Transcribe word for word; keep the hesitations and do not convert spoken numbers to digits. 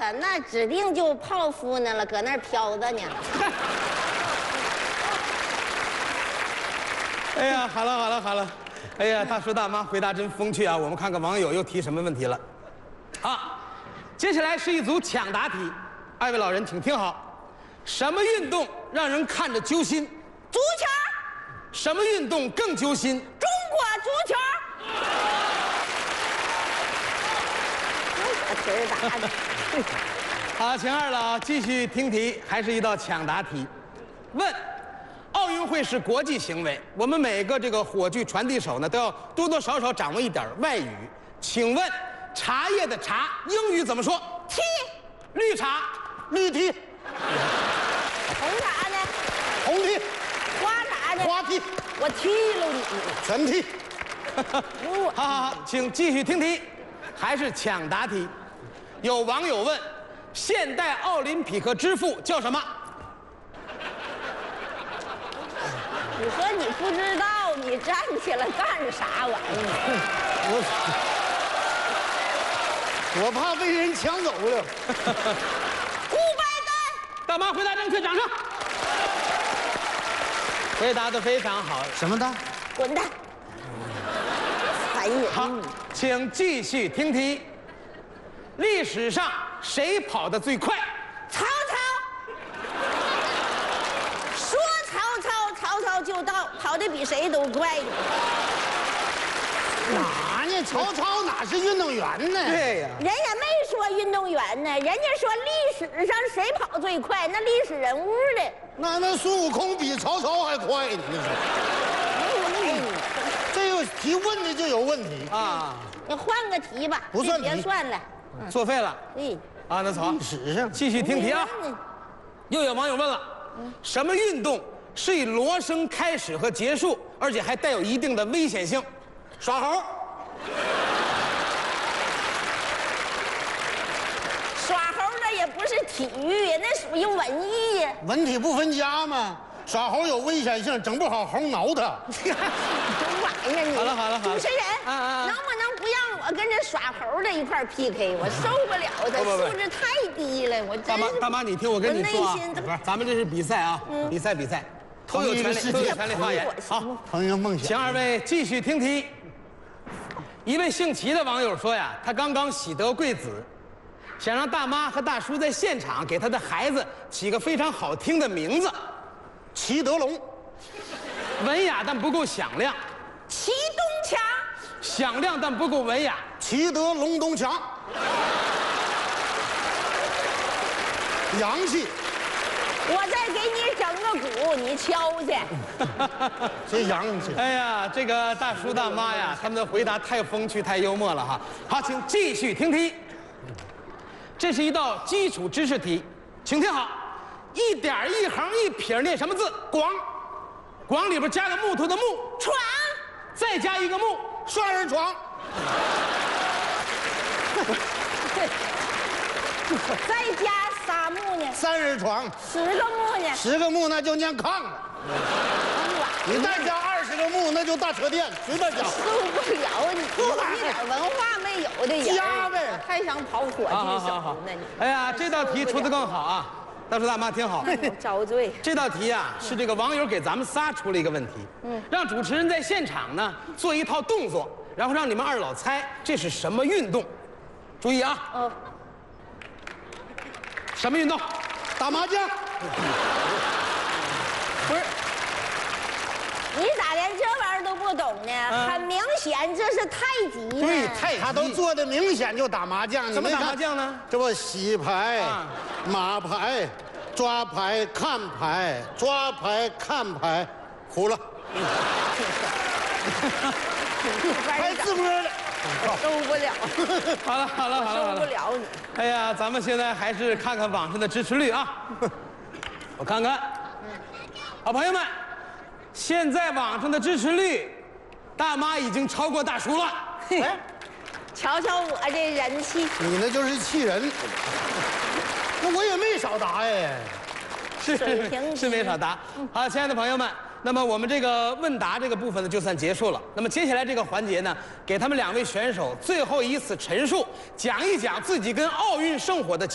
了，那指定就泡芙呢了，搁那儿飘着呢。 哎呀，好了好了好了，哎呀，大叔大妈回答真风趣啊！我们看看网友又提什么问题了。好，接下来是一组抢答题，二位老人请听好：什么运动让人看着揪心？ 足球。 什么运动更揪心？ 中国足球。我题儿答的。 好，请二老继续听题，还是一道抢答题。问：奥运会是国际行为，我们每个这个火炬传递手呢，都要多多少少掌握一点外语。请问，茶叶的茶英语怎么说？ 踢。 绿茶，绿踢。 红茶呢？ 红踢。 花茶呢？ 花踢。 我踢了你。 全踢。好好好，请继续听题，还是抢答题。有网友问：现代奥林匹克之父叫什么？ 你说你不知道，你站起来干啥玩意儿？ 我我怕被人抢走了。 顾拜旦。 大妈回答正确，掌声。回答的非常好。 什么蛋？ 滚蛋！烦人。 好，请继续听题。历史上谁跑得最快？ 曹操。说曹操，曹操就到，跑得比谁都快。 哪呢？曹操哪是运动员呢？ 对呀。 人家没说运动员呢，人家说历史上谁跑最快，那历史人物的。 那那孙悟空比曹操还快呢，那是。这个题问的就有问题啊！ 你换个题吧， 不算题别算了， 作废了。 对。 啊，那走， 历史上继续听题啊。又有网友问了，什么运动是以锣声开始和结束，而且还带有一定的危险性？耍猴。 耍猴那也不是体育，那属于文艺呀。 文体不分家嘛。耍猴有危险性，整不好猴挠他。 什么玩意儿你？ 好了好了好了主持人， 啊啊能不能不让我跟这耍猴的一块 P K？ 我受不了他， 不不不素质太低了，我真是。 大妈大妈，你听我跟你说啊我内心， 咱们这是比赛啊，比赛比赛，都有权利都有权利发言。好， 朋友梦想。 请二位继续听题。一位姓齐的网友说呀，他刚刚喜得贵子，想让大妈和大叔在现场给他的孩子起个非常好听的名字。 齐德龙， 文雅但不够响亮， 齐东强， 响亮但不够文雅。 齐德龙东强，洋气。 我再给你整个鼓，你敲去。 这洋气。 哎呀，这个大叔大妈呀，他们的回答太风趣、太幽默了哈。好，请继续听题。这是一道基础知识题，请听好。一点一横一撇念什么字？广。广里边加个木头的木， 床。 再加一个木， 双人床。 再加仨木呢？ 三人床。 十个木呢？ 十个木那就念炕了。你再加二十个木，那就大车垫，随便加。 受不了你，一点文化没有的人。 加呗， 还想跑火炬手呢你。 哎呀，这道题出得更好啊！大叔大妈听好， 遭罪。 这道题啊，是这个网友给咱们仨出了一个问题，嗯，让主持人在现场呢做一套动作，然后让你们二老猜这是什么运动。注意啊， 哦， 什么运动？ 打麻将。 不是， 你咋连这玩意儿都不懂呢？很明显这是太极呢。 对，太他都做的明显就打麻将。 怎么打麻将呢？ 这不洗牌、码牌、抓牌、看牌、抓牌、看牌，糊了。还自摸的， 受不了。 好了好了好了， 受不了你。 哎呀，咱们现在还是看看网上的支持率啊。我看看，好朋友们，现在网上的支持率，大妈已经超过大叔了。 哎，瞧瞧我这人气。 你那就是气人。那我也没少答哎。 是水平是没少答。好，亲爱的朋友们，那么我们这个问答这个部分呢，就算结束了。那么接下来这个环节呢，给他们两位选手最后一次陈述，讲一讲自己跟奥运圣火的。